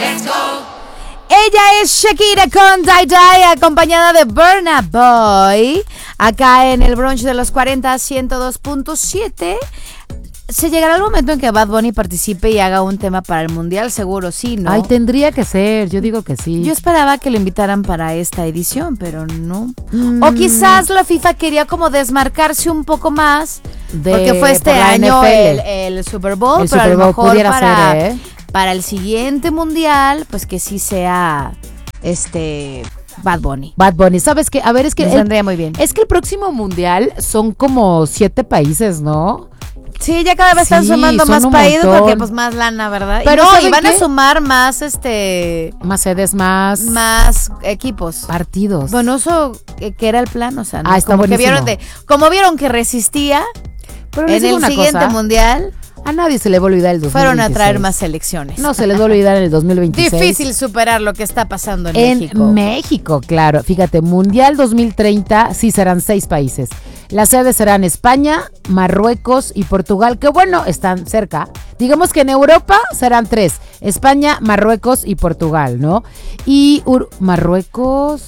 Ella es Shakira con Die Die, acompañada de Burna Boy, acá en el brunch de los 40, 102.7. ¿Se llegará el momento en que Bad Bunny participe y haga un tema para el Mundial? Seguro sí, ¿no? Ay, tendría que ser, yo digo que sí. Yo esperaba que lo invitaran para esta edición, pero no. O quizás la FIFA quería como desmarcarse un poco más, porque fue este año el Super Bowl, pero a lo mejor para el siguiente Mundial, pues que sí sea Bad Bunny. Bad Bunny, ¿sabes qué? A ver, es que vendría muy bien. Es que el próximo Mundial son como 7 países, ¿no? Sí, ya cada vez están sumando más países porque pues más lana, ¿verdad? Pero y van a sumar más más sedes, más equipos, partidos. Bueno, eso que era el plan, o sea, ¿no? Está buenísimo. Como vieron que resistía, pero en el siguiente mundial a nadie se le va a olvidar el 2026. Fueron a traer más selecciones. No se les va a olvidar en el 2026. Difícil superar lo que está pasando en México. En México, claro. Fíjate, Mundial 2030 sí serán 6 países. Las sedes serán España, Marruecos y Portugal, que bueno, están cerca. Digamos que en Europa serán 3. España, Marruecos y Portugal, ¿no? Y Marruecos.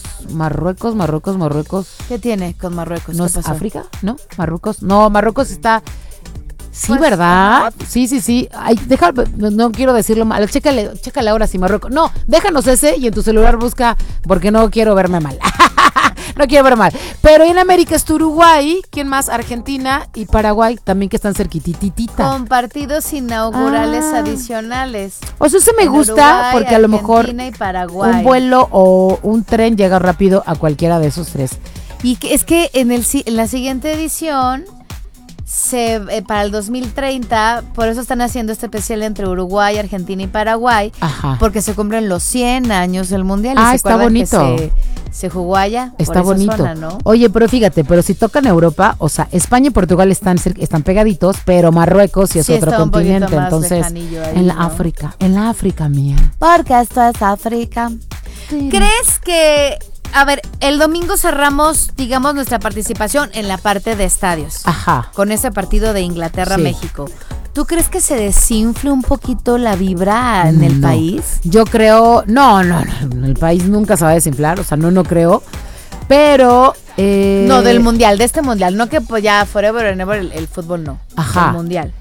¿Qué tiene con Marruecos? ¿No ¿Qué es pasó? África? ¿No? Marruecos. No, Marruecos está... Sí, pues, ¿verdad? Sí. Ay, no quiero decirlo mal. Chécale ahora si Marruecos. No, déjanos ese y en tu celular busca, porque no quiero verme mal. No quiero ver mal. Pero en América está Uruguay, ¿quién más? Argentina y Paraguay, también que están cerquititita. Con partidos inaugurales adicionales. O sea, eso me gusta Uruguay, porque a lo mejor un vuelo o un tren llega rápido a cualquiera de esos 3. Y es que en la siguiente edición... para el 2030, por eso están haciendo este especial entre Uruguay, Argentina y Paraguay. Ajá. Porque se cumplen los 100 años del Mundial. Ah, está bonito. Que se jugó allá. Está por esa bonito. Zona, ¿no? Oye, pero fíjate, si tocan Europa, o sea, España y Portugal están pegaditos, pero Marruecos sí es otro continente. Entonces, ahí, en la África mía. Porque esto es África. Sí. ¿Crees que... A ver, el domingo cerramos, digamos, nuestra participación en la parte de estadios. Ajá. Con ese partido de Inglaterra-México. ¿Tú crees que se desinfle un poquito la vibra en el país? Yo creo, no, el país nunca se va a desinflar, o sea, no creo, pero... No, del mundial, de este mundial, no que pues ya forever and ever el fútbol no. Ajá. El mundial.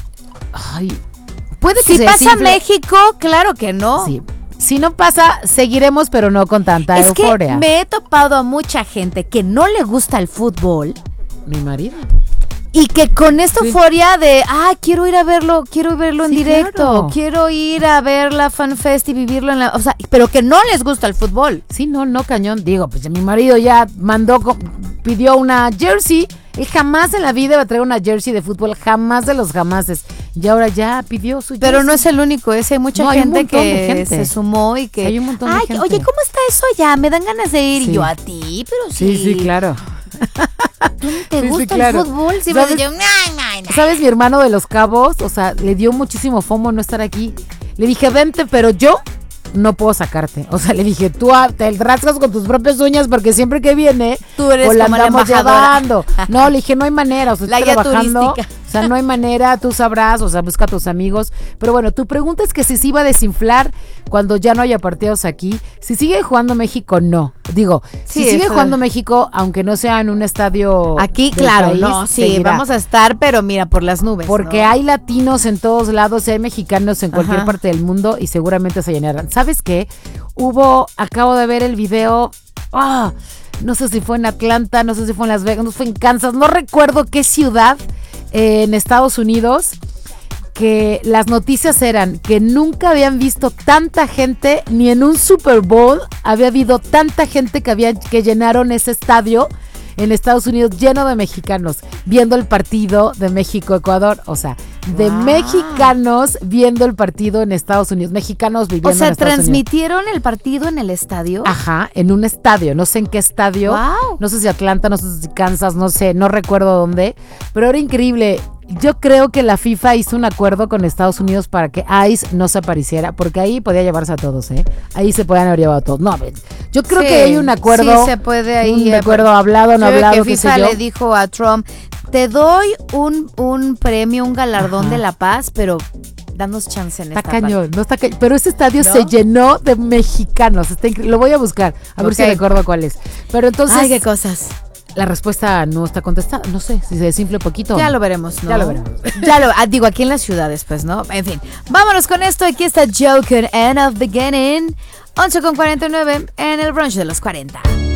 Ay, puede que si pasa México, claro que no. Sí. Si no pasa, seguiremos, pero no con tanta euforia. Que me he topado a mucha gente que no le gusta el fútbol. Mi marido. Y que con esta euforia de, quiero ir a verlo en directo, claro. Quiero ir a ver la FanFest y vivirlo o sea, pero que no les gusta el fútbol. Sí, no, cañón. Digo, pues mi marido ya pidió una jersey. Él jamás en la vida va a traer una jersey de fútbol, jamás de los jamases. Y ahora ya pidió su jersey. Pero no es el único, hay mucha gente que se sumó y que... Hay un montón de gente. Oye, ¿cómo está eso allá? Me dan ganas de ir. Sí. Y yo, a ti, pero sí. Sí, claro. ¿Tú no te gusta el fútbol? Sí, ¿sabes? ¿Sabes? Mi hermano de Los Cabos, o sea, le dio muchísimo fomo no estar aquí. Le dije, vente, pero yo no puedo sacarte. O sea, le dije, tú te rascas con tus propias uñas porque siempre que viene, tú eres o la como andamos la llevando. No, le dije, no hay manera, o sea, la estoy guía trabajando. turística. O sea, no hay manera, tú sabrás, o sea, busca a tus amigos. Pero bueno, tu pregunta es que si se iba a desinflar cuando ya no haya partidos aquí. Si sigue jugando México, no. Digo, si sigue jugando México, aunque no sea en un estadio aquí, claro, país, no, sí, seguirá. Vamos a estar, pero mira, por las nubes. Porque ¿no? hay latinos en todos lados, hay mexicanos en cualquier parte del mundo y seguramente se llenarán. ¿Sabes qué? Acabo de ver el video, no sé si fue en Atlanta, no sé si fue en Las Vegas, no fue en Kansas, no recuerdo qué ciudad en Estados Unidos, que las noticias eran que nunca habían visto tanta gente, ni en un Super Bowl había habido tanta gente que llenaron ese estadio en Estados Unidos lleno de mexicanos viendo el partido de México-Ecuador, o sea, de mexicanos viendo el partido en Estados Unidos, mexicanos viviendo en Estados Unidos. ¿Transmitieron el partido en el estadio? Ajá, en un estadio, no sé en qué estadio, no sé si Atlanta, no sé si Kansas, no sé, no recuerdo dónde, pero era increíble. Yo creo que la FIFA hizo un acuerdo con Estados Unidos para que ICE no se apareciera, porque ahí podía llevarse a todos, Ahí se podían haber llevado a todos. No, yo creo que hay un acuerdo. Sí, se puede ahí. Un acuerdo hablado, no hablado, que FIFA le dijo a Trump, te doy un premio, un galardón de la paz, pero Danos chance en está esta cañón, parte. no está cañón. Pero ese estadio se llenó de mexicanos. Está lo voy a buscar, a ver si recuerdo cuál es. Pero entonces. Ay, qué cosas. La respuesta no está contestada. No sé si se desinfla poquito. Ya lo veremos, ¿no? Ya lo veremos. Digo, aquí en las ciudades, pues, ¿no? En fin, vámonos con esto. Aquí está Joker, End of Beginning. 11:49 en el brunch de los 40.